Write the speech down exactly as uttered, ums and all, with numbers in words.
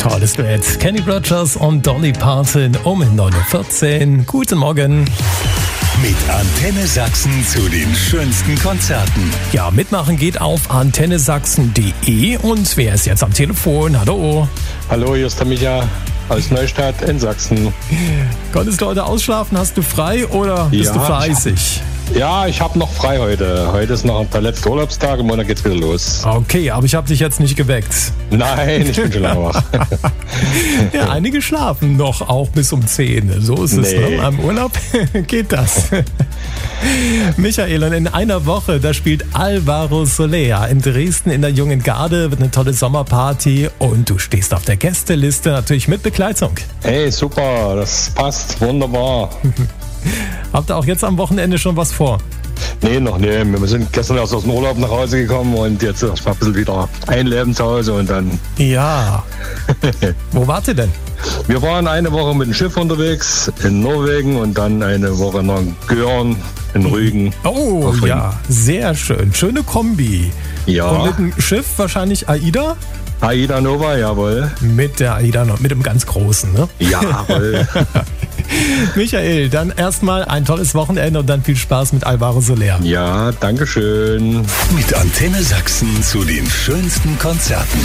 Tolles Duett. Kenny Rogers und Dolly Parton um neun Uhr vierzehn. Guten Morgen. Mit Antenne Sachsen zu den schönsten Konzerten. Ja, mitmachen geht auf antenne sachsen punkt de. Und wer ist jetzt am Telefon? Hallo. Hallo, hier ist der Micha aus Neustadt in Sachsen. Konntest du heute ausschlafen? Hast du frei oder bist Ja, du fleißig? Ja, ich habe noch frei heute. Heute ist noch der letzte Urlaubstag und Montag geht's wieder los. Okay, aber ich habe dich jetzt nicht geweckt. Nein, ich bin schon lange wach. Ja, einige schlafen noch auch bis um zehn. So ist es, Nee. ne? Am Urlaub geht das. Michael, und in einer Woche, da spielt Alvaro Soler in Dresden in der Jungen Garde, wird eine tolle Sommerparty und du stehst auf der Gästeliste natürlich mit Begleitung. Hey, super, das passt wunderbar. Habt ihr auch jetzt am Wochenende schon was vor? Nee, noch nie. Wir sind gestern erst aus dem Urlaub nach Hause gekommen und jetzt erst mal ein bisschen wieder einleben zu Hause und dann... Ja. Wo wart ihr denn? Wir waren eine Woche mit dem Schiff unterwegs in Norwegen und dann eine Woche nach Görn in Rügen. Oh, Auf Rügen. ja, sehr schön. Schöne Kombi. Ja. Und mit dem Schiff wahrscheinlich AIDA? Aida Nova, jawohl. Mit der AIDA noch, mit dem ganz großen, ne? Jawohl. Michael, dann erstmal ein tolles Wochenende und dann viel Spaß mit Alvaro Soler. Ja, danke schön. Mit Antenne Sachsen zu den schönsten Konzerten.